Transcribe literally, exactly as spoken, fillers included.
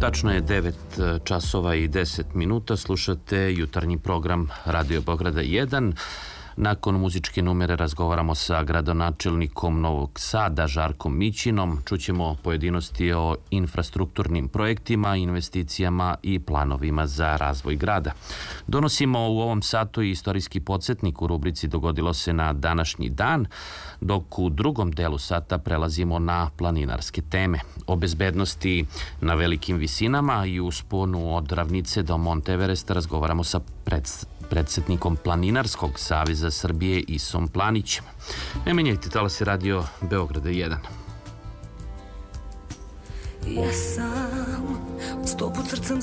Tačno je devet časova i deset minuta, slušate jutarnji program Radio Beograda jedan. Nakon muzičke numere razgovaramo sa gradonačelnikom Novog Sada, Žarkom Mićinom. Čućemo pojedinosti o infrastrukturnim projektima, investicijama i planovima za razvoj grada. Donosimo u ovom satu i istorijski podsjetnik u rubrici Dogodilo se na današnji dan, dok u drugom delu sata prelazimo na planinarske teme. O bezbednosti na velikim visinama i usponu od Ravnice do Monteveresta razgovaramo sa predstavnikom predsjednikom Planinarskog saveza Srbije Isom Planićem. Ne menjajte talase Radio Beograda jedan. Ja sam sto put srcem